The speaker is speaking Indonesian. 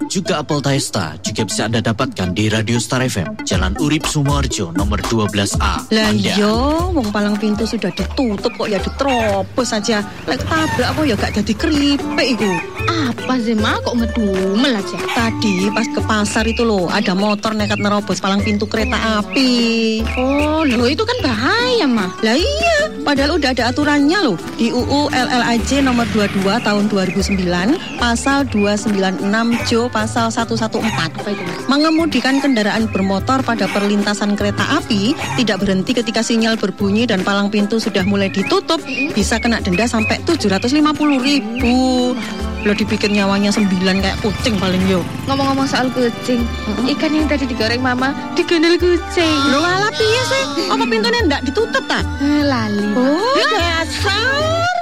juga apel Taesta juga bisa Anda dapatkan di Radio Star FM, Jalan Urip Sumoharjo nomor 12A. Lah iya, wong palang pintu sudah ditutup kok ya diterobos aja. Lek tabrak apa ya gak jadi keripik iku. Apa sih, Ma? Kok ngedumel aja? Tadi pas ke pasar itu loh, ada motor nekat nerobos palang pintu kereta api. Oh, loh itu kan bahaya, Ma. Lah iya, padahal udah ada aturannya loh. Di UU LLAJ nomor 22 tahun 2009, pasal 296 Jo pasal 114. Apa itu, Mas? Mengemudikan kendaraan bermotor pada perlintasan kereta api tidak berhenti ketika sinyal berbunyi dan palang pintu sudah mulai ditutup, bisa kena denda sampai 750.000. Lo dipikir nyawanya 9 kayak kucing paling yo. Ngomong-ngomong soal kucing, ikan yang tadi digoreng Mama digendel kucing. Lo ala piye sih? Apa pintunya ndak ditutup ta? Lali. Oh, dasar.